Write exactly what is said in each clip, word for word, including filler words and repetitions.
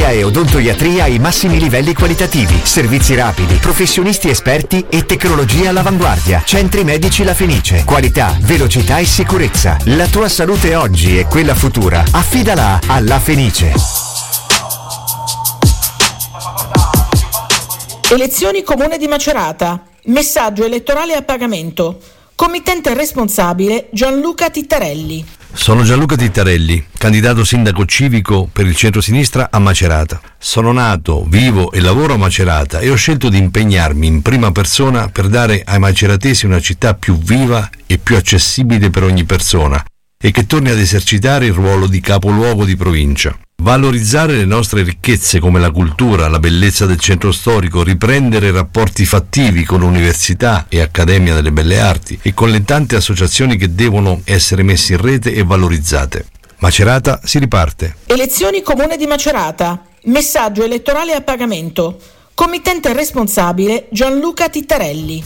Odontoiatria e odontoiatria ai massimi livelli qualitativi, servizi rapidi, professionisti esperti e tecnologia all'avanguardia. Centri Medici La Fenice, qualità, velocità e sicurezza. La tua salute oggi e quella futura, affidala a La Fenice. Elezioni Comune di Macerata. Messaggio elettorale a pagamento. Committente responsabile Gianluca Tittarelli. Sono Gianluca Tittarelli, candidato sindaco civico per il centro-sinistra a Macerata. Sono nato, vivo e lavoro a Macerata e ho scelto di impegnarmi in prima persona per dare ai maceratesi una città più viva e più accessibile per ogni persona e che torni ad esercitare il ruolo di capoluogo di provincia. Valorizzare le nostre ricchezze come la cultura, la bellezza del centro storico, riprendere rapporti fattivi con l'università e Accademia delle Belle Arti e con le tante associazioni che devono essere messe in rete e valorizzate. Macerata si riparte. Elezioni Comune di Macerata. Messaggio elettorale a pagamento. Committente responsabile Gianluca Tittarelli.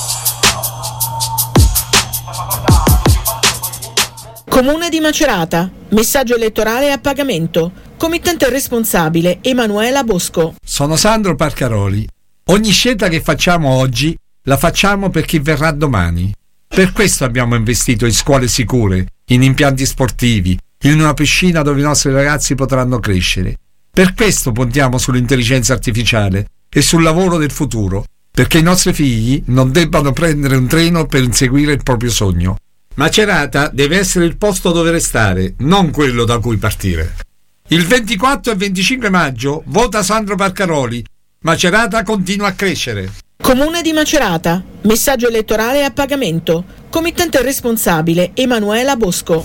Comune di Macerata. Messaggio elettorale a pagamento. Committente responsabile Emanuela Bosco. Sono Sandro Parcaroli. Ogni scelta che facciamo oggi la facciamo per chi verrà domani. Per questo abbiamo investito in scuole sicure, in impianti sportivi, in una piscina dove i nostri ragazzi potranno crescere. Per questo puntiamo sull'intelligenza artificiale e sul lavoro del futuro, perché i nostri figli non debbano prendere un treno per inseguire il proprio sogno. Macerata deve essere il posto dove restare, non quello da cui partire. Il ventiquattro e venticinque maggio vota Sandro Parcaroli. Macerata continua a crescere. Comune di Macerata. Messaggio elettorale a pagamento. Committente responsabile Emanuela Bosco.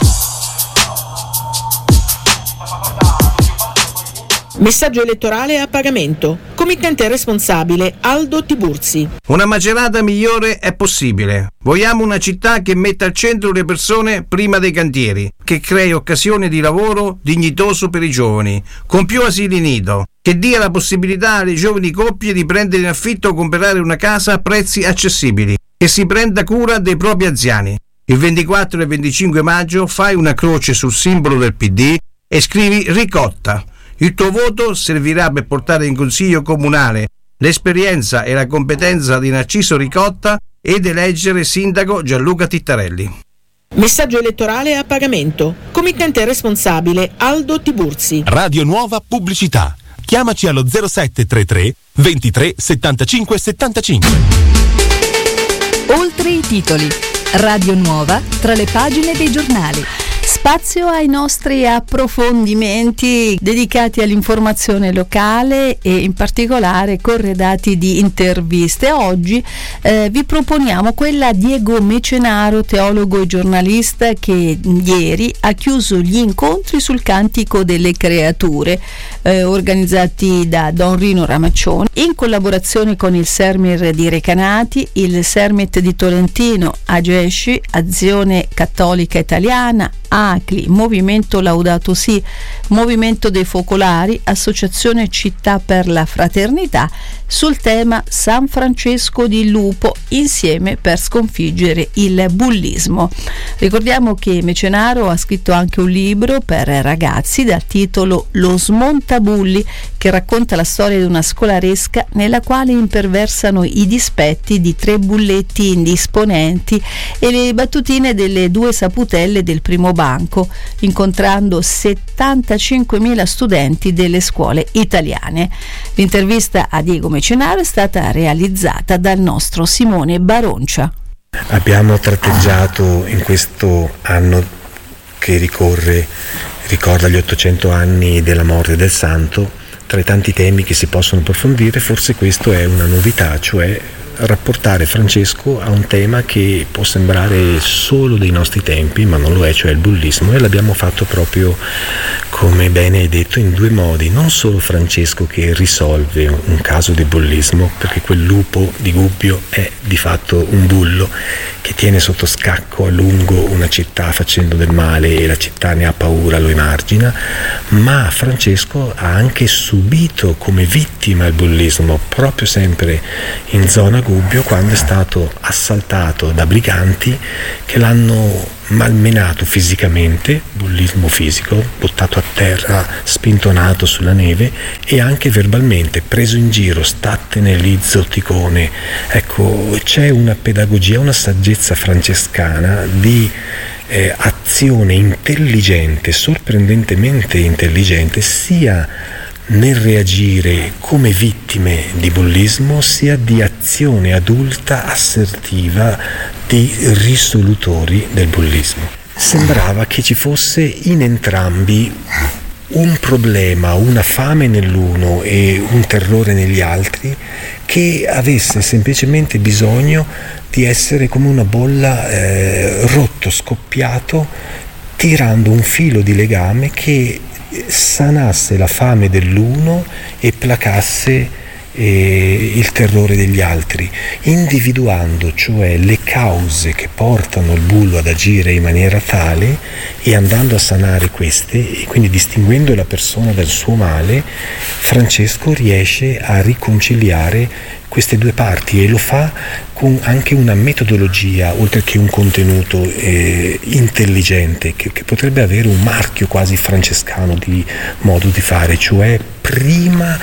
Messaggio elettorale a pagamento. Committente responsabile Aldo Tiburzi. Una Macerata migliore è possibile. Vogliamo una città che metta al centro le persone prima dei cantieri, che crei occasioni di lavoro dignitoso per i giovani, con più asili nido, che dia la possibilità alle giovani coppie di prendere in affitto o comprare una casa a prezzi accessibili, che si prenda cura dei propri anziani. Il ventiquattro e venticinque maggio fai una croce sul simbolo del P D e scrivi Ricotta. Il tuo voto servirà per portare in consiglio comunale l'esperienza e la competenza di Narciso Ricotta ed eleggere sindaco Gianluca Tittarelli. Messaggio elettorale a pagamento. Committente responsabile Aldo Tiburzi. Radio Nuova Pubblicità. Chiamaci allo zero sette tre tre ventitré settantacinque settantacinque. Oltre i titoli. Radio Nuova tra le pagine dei giornali. Spazio ai nostri approfondimenti dedicati all'informazione locale e in particolare corredati di interviste. Oggi eh, vi proponiamo quella a Diego Mecenaro, teologo e giornalista, che ieri ha chiuso gli incontri sul Cantico delle Creature eh, organizzati da Don Rino Ramaccioni in collaborazione con il Sermir di Recanati, il Sermit di Tolentino, Agesci, Azione Cattolica Italiana, A C L I, Movimento Laudato Si, Movimento dei Focolari, Associazione Città per la Fraternità, sul tema San Francesco di Lupo, insieme per sconfiggere il bullismo. Ricordiamo che Mecenaro ha scritto anche un libro per ragazzi dal titolo Lo Smontabulli, che racconta la storia di una scolaresca nella quale imperversano i dispetti di tre bulletti indisponenti e le battutine delle due saputelle del primo banco, incontrando settantacinquemila studenti delle scuole italiane. L'intervista a Diego Mecenaro è stata realizzata dal nostro Simone Baroncia. Abbiamo tratteggiato in questo anno che ricorre, ricorda gli ottocento anni della morte del santo, tra i tanti temi che si possono approfondire, forse questo è una novità, cioè rapportare Francesco a un tema che può sembrare solo dei nostri tempi, ma non lo è, cioè il bullismo, e l'abbiamo fatto proprio, come bene hai detto, in due modi. Non solo Francesco che risolve un caso di bullismo, perché quel lupo di Gubbio è di fatto un bullo che tiene sotto scacco a lungo una città facendo del male e la città ne ha paura, lo emargina, ma Francesco ha anche subito come vittima il bullismo, proprio sempre in zona Gubbio, quando è stato assaltato da briganti che l'hanno malmenato fisicamente, bullismo fisico, buttato a terra, spintonato sulla neve, e anche verbalmente, preso in giro, statene lì zotticone. Ecco, c'è una pedagogia, una saggezza francescana di eh, azione intelligente, sorprendentemente intelligente, sia nel reagire come vittime di bullismo, sia di azione adulta assertiva di risolutori del bullismo. Sembrava che ci fosse in entrambi un problema, una fame nell'uno e un terrore negli altri, che avesse semplicemente bisogno di essere come una bolla eh, rotto, scoppiato, tirando un filo di legame che sanasse la fame dell'uno e placasse eh, il terrore degli altri, individuando cioè le cause che portano il bullo ad agire in maniera tale e andando a sanare queste, e quindi distinguendo la persona dal suo male. Francesco riesce a riconciliare queste due parti, e lo fa con anche una metodologia, oltre che un contenuto eh, intelligente, che, che potrebbe avere un marchio quasi francescano di modo di fare, cioè prima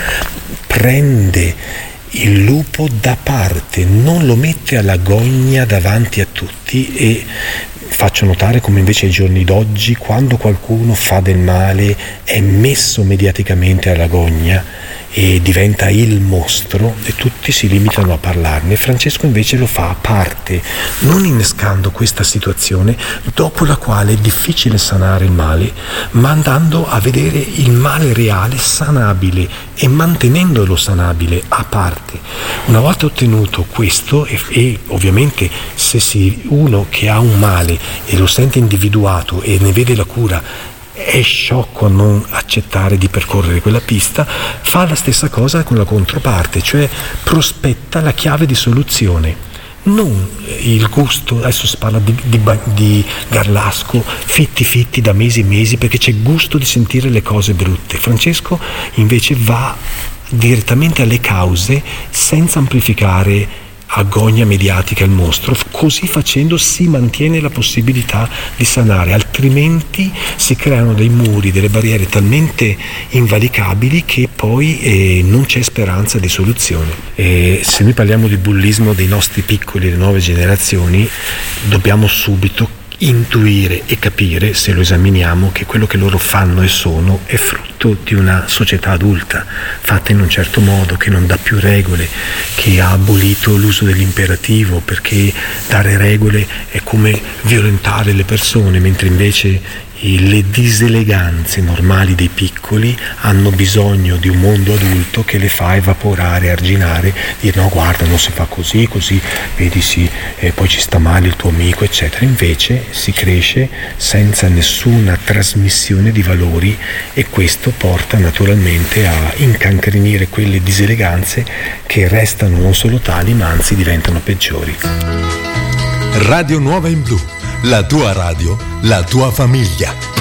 prende il lupo da parte, non lo mette alla gogna davanti a tutti. E faccio notare come invece ai giorni d'oggi, quando qualcuno fa del male, è messo mediaticamente alla gogna e diventa il mostro e tutti si limitano a parlarne. Francesco invece lo fa a parte, non innescando questa situazione dopo la quale è difficile sanare il male, ma andando a vedere il male reale sanabile e mantenendolo sanabile a parte. Una volta ottenuto questo, e, e ovviamente se si, uno che ha un male e lo sente individuato e ne vede la cura, è sciocco a non accettare di percorrere quella pista, fa la stessa cosa con la controparte, cioè prospetta la chiave di soluzione, non il gusto. Adesso si parla di, di, di Garlasco, fitti fitti da mesi e mesi, perché c'è gusto di sentire le cose brutte. Francesco invece va direttamente alle cause senza amplificare agonia mediatica il mostro. Così facendo si mantiene la possibilità di sanare, altrimenti si creano dei muri, delle barriere talmente invalicabili che poi eh, non c'è speranza di soluzione. E se noi parliamo di bullismo dei nostri piccoli, delle nuove generazioni, dobbiamo subito intuire e capire, se lo esaminiamo, che quello che loro fanno e sono è frutto di una società adulta fatta in un certo modo, che non dà più regole, che ha abolito l'uso dell'imperativo, perché dare regole è come violentare le persone, mentre invece le diseleganze normali dei piccoli hanno bisogno di un mondo adulto che le fa evaporare, arginare, dire no, guarda, non si fa così, così, vedi, sì, e poi ci sta male il tuo amico, eccetera. Invece si cresce senza nessuna trasmissione di valori, e questo porta naturalmente a incancrenire quelle diseleganze che restano non solo tali, ma anzi diventano peggiori. Radio Nuova in Blu, la tua radio, la tua famiglia.